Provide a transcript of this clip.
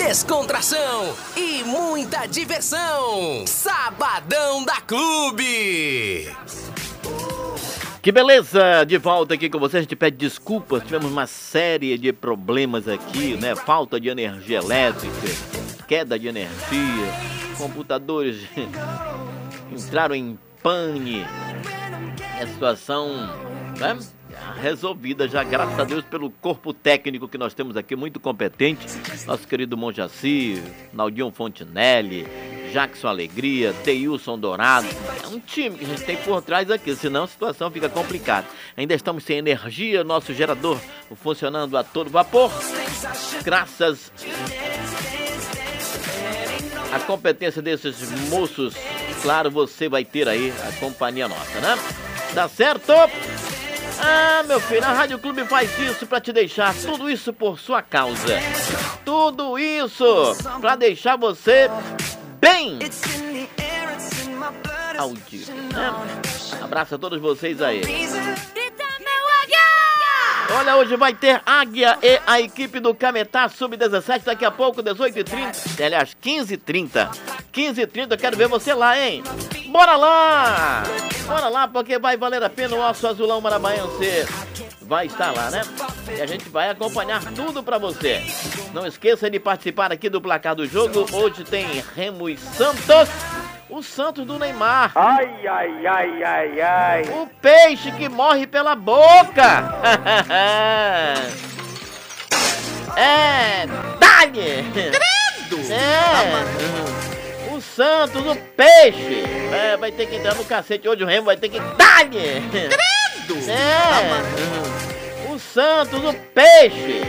descontração e muita diversão. Sabadão da Clube. Que beleza, de volta aqui com você. A gente pede desculpas, tivemos uma série de problemas aqui, né? Falta de energia elétrica, queda de energia, computadores entraram em pane. A situação, né, resolvida já, graças a Deus, pelo corpo técnico que nós temos aqui, muito competente. Nosso querido Monjaci, Naldinho Fontinelli, Jackson Alegria, Deilson Dourado. É um time que a gente tem por trás aqui, senão a situação fica complicada. Ainda estamos sem energia, nosso gerador funcionando a todo vapor. Graças à competência desses moços, claro, você vai ter aí a companhia nossa, né? Tá certo? Ah, meu filho, a Rádio Clube faz isso pra te deixar, tudo isso por sua causa. Tudo isso pra deixar você bem audível, né? Abraço a todos vocês aí. Olha, hoje vai ter Águia e a equipe do Cametá Sub-17, daqui a pouco, 18h30, aliás, 15h30. 15h30, eu quero ver você lá, hein? Bora lá! Bora lá, porque vai valer a pena o nosso azulão maranhense. Vai estar lá, né? E a gente vai acompanhar tudo pra você. Não esqueça de participar aqui do placar do jogo. Hoje tem Remo e Santos. O Santos do Neymar. Ai, ai, ai, ai, ai. O peixe que morre pela boca. É, dá-lhe. Credo. É. O Santos, o peixe. É, vai ter que entrar no cacete. Hoje o Remo vai ter que dá-lhe. Credo. É. O Santos, o peixe.